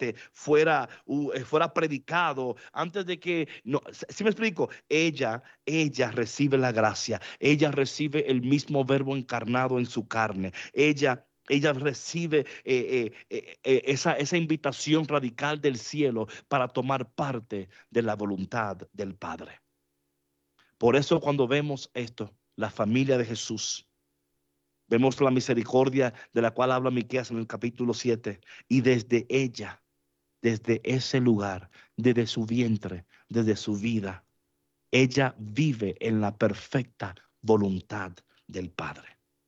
fuera predicado, antes de que, no, ¿sí me explico? Ella recibe la gracia, ella recibe el mismo verbo encarnado en su carne, ella recibe esa invitación radical del cielo para tomar parte de la voluntad del Padre. Por eso cuando vemos esto, la familia de Jesús, vemos la misericordia de la cual habla Miqueas en el capítulo 7, y desde ella, desde ese lugar, desde su vientre, desde su vida, ella vive en la perfecta voluntad del Padre.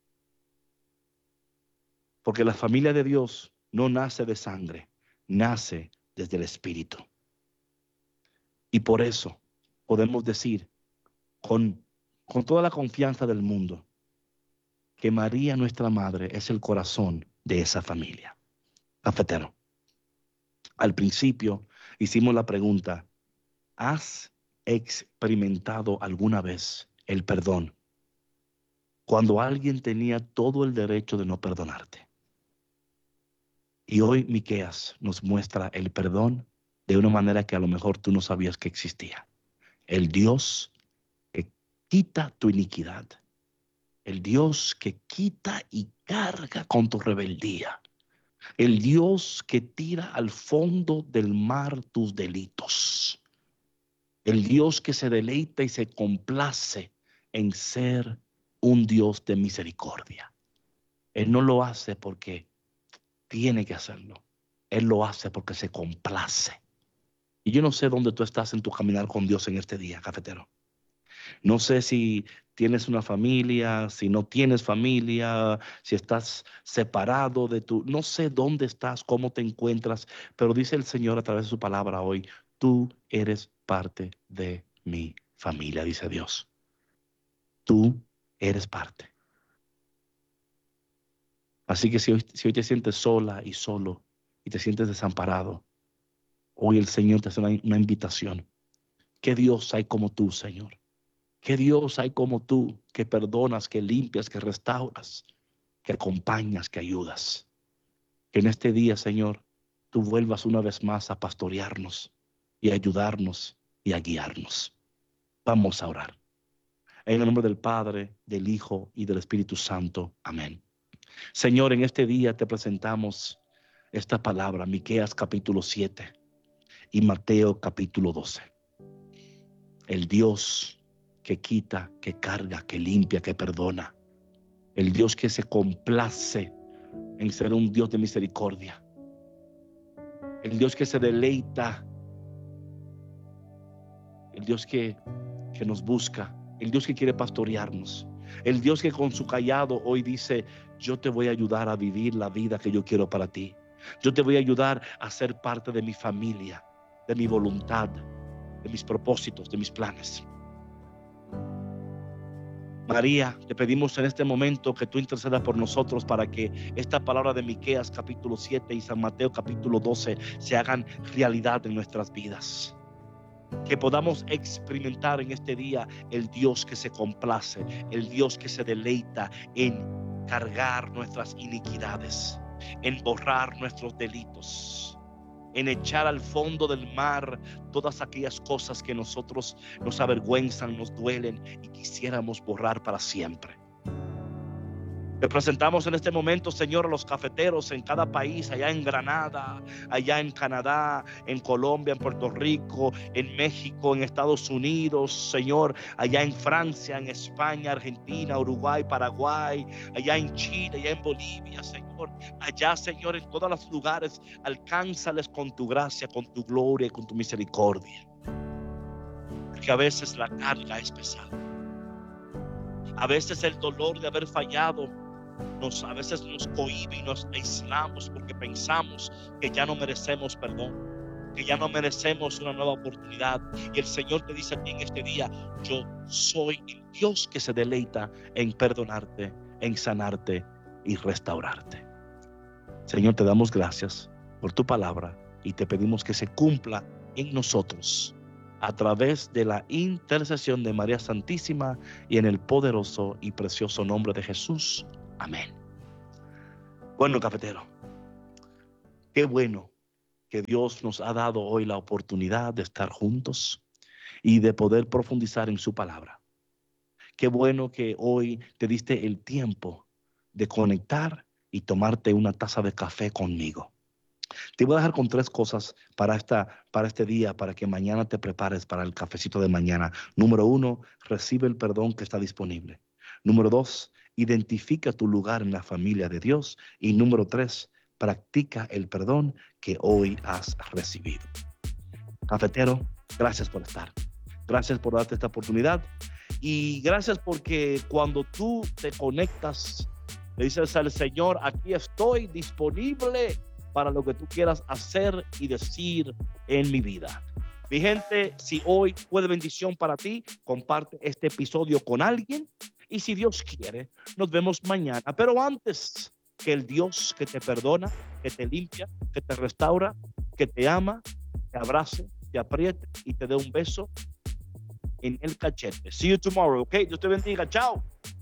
Porque la familia de Dios no nace de sangre, nace desde el Espíritu. Y por eso podemos decir con toda la confianza del mundo que María, nuestra madre, es el corazón de esa familia. Cafetero, al principio hicimos la pregunta: ¿has experimentado alguna vez el perdón cuando alguien tenía todo el derecho de no perdonarte? Y hoy Miqueas nos muestra el perdón de una manera que a lo mejor tú no sabías que existía. El Dios que quita tu iniquidad, el Dios que quita y carga con tu rebeldía, el Dios que tira al fondo del mar tus delitos, el Dios que se deleita y se complace en ser un Dios de misericordia. Él no lo hace porque tiene que hacerlo. Él lo hace porque se complace. Y yo no sé dónde tú estás en tu caminar con Dios en este día, cafetero. No sé si tienes una familia, si no tienes familia, si estás separado de tu... No sé dónde estás, cómo te encuentras, pero dice el Señor a través de su palabra hoy: tú eres parte de mi familia, dice Dios. Tú eres parte. Así que si hoy te sientes sola y solo y te sientes desamparado, hoy el Señor te hace una invitación. ¿Qué Dios hay como tú, Señor? ¿Qué Dios hay como tú, que perdonas, que limpias, que restauras, que acompañas, que ayudas? Que en este día, Señor, tú vuelvas una vez más a pastorearnos y a ayudarnos y a guiarnos. Vamos a orar. En el nombre del Padre, del Hijo y del Espíritu Santo. Amén. Señor, en este día te presentamos esta palabra, Miqueas capítulo 7 y Mateo capítulo 12. El Dios que quita, que carga, que limpia, que perdona. El Dios que se complace en ser un Dios de misericordia. El Dios que se deleita. El Dios que nos busca. El Dios que quiere pastorearnos. El Dios que con su callado hoy dice: yo te voy a ayudar a vivir la vida que yo quiero para ti. Yo te voy a ayudar a ser parte de mi familia, de mi voluntad, de mis propósitos, de mis planes. María, te pedimos en este momento que tú intercedas por nosotros para que esta palabra de Miqueas capítulo 7 y San Mateo capítulo 12 se hagan realidad en nuestras vidas. Que podamos experimentar en este día el Dios que se complace, el Dios que se deleita en cargar nuestras iniquidades, en borrar nuestros delitos, en echar al fondo del mar todas aquellas cosas que nosotros nos avergüenzan, nos duelen y quisiéramos borrar para siempre. Te presentamos en este momento, Señor, a los cafeteros en cada país, allá en Granada, allá en Canadá, en Colombia, en Puerto Rico, en México, en Estados Unidos, Señor, allá en Francia, en España, Argentina, Uruguay, Paraguay, allá en Chile, allá en Bolivia, Señor, allá, Señor, en todos los lugares, alcánzales con tu gracia, con tu gloria y con tu misericordia. Porque a veces la carga es pesada. A veces el dolor de haber fallado a veces nos cohíbe y nos aislamos porque pensamos que ya no merecemos perdón, que ya no merecemos una nueva oportunidad. Y el Señor te dice a ti en este día: yo soy el Dios que se deleita en perdonarte, en sanarte y restaurarte. Señor, te damos gracias por tu palabra y te pedimos que se cumpla en nosotros a través de la intercesión de María Santísima y en el poderoso y precioso nombre de Jesús. Amén. Bueno, cafetero, qué bueno que Dios nos ha dado hoy la oportunidad de estar juntos y de poder profundizar en su palabra. Qué bueno que hoy te diste el tiempo de conectar y tomarte una taza de café conmigo. Te voy a dejar con 3 cosas para este día, para que mañana te prepares para el cafecito de mañana. Número 1, recibe el perdón que está disponible. Número 2, identifica tu lugar en la familia de Dios. Y número 3, practica el perdón que hoy has recibido. Cafetero, gracias por estar. Gracias por darte esta oportunidad. Y gracias porque cuando tú te conectas, le dices al Señor, aquí estoy disponible para lo que tú quieras hacer y decir en mi vida. Mi gente, si hoy fue de bendición para ti, comparte este episodio con alguien. Y si Dios quiere, nos vemos mañana. Pero antes, que el Dios que te perdona, que te limpia, que te restaura, que te ama, te abrace, te apriete y te dé un beso en el cachete. See you tomorrow, okay? Dios te bendiga. Chao.